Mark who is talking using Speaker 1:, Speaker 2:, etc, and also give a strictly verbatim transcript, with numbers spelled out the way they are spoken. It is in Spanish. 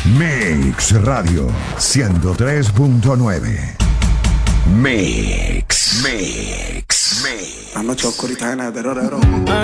Speaker 1: Mix Radio ciento tres punto nueve. Mix, Mix, Mix.
Speaker 2: La noche oscurita llena de terror,